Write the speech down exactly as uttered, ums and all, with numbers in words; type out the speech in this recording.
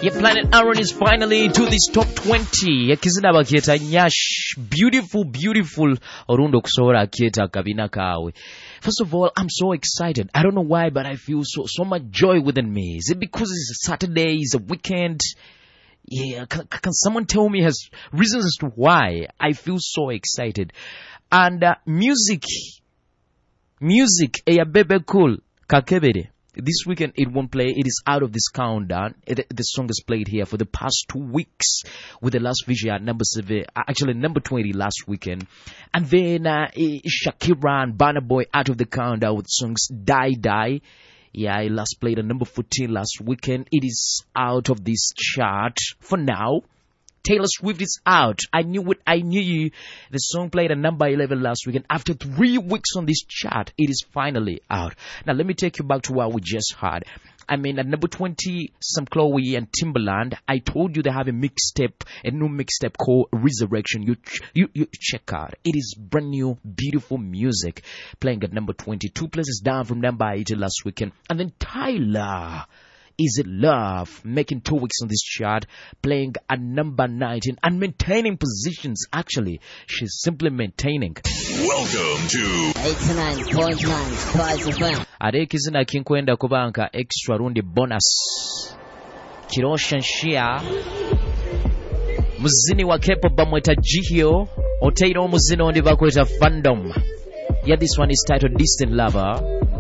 Yeah, Planet Aaron is finally into this top twenty. Yakizina bakieta nyash. Beautiful, beautiful. Orundo kusora kieta kabina kawe. First of all, I'm so excited. I don't know why, but I feel so so much joy within me. Is it because it's a Saturday, it's a weekend? Yeah, can, can someone tell me has reasons as to why I feel so excited? And uh, music, music, eya bebe cool, kakebere. This weekend it won't play. It is out of this countdown. It, the song is played here for the past two weeks with the last visual at number seven, actually number twenty last weekend. And then uh, Shakira and Burna Boy out of the countdown with songs Die Die. Yeah, I last played at number fourteen last weekend. It is out of this chart for now. Taylor Swift is out. I knew it. I knew you. The song played at number eleven last weekend. After three weeks on this chart, it is finally out. Now, let me take you back to what we just heard. I mean, at number twenty, Sam Chloe and Timbaland. I told you they have a mixtape, a new mixtape called Resurrection. You, you, you check out. It is brand new, beautiful music. Playing at number twenty. Two places down from number eighteen last weekend. And then Tyler. Is It Love, making two weeks on this chart, playing at number nineteen and maintaining positions. Actually, she's simply maintaining. Welcome to eighty-nine point nine Spice F M. Arekizina kinkwenda kubanka extra rundi bonus. Kirosha Shia. Muzini wa kepo bamweta Jihyo. Oteiro muzini ondi bakweta Fandom. Yeah, this one is titled Distant Lover.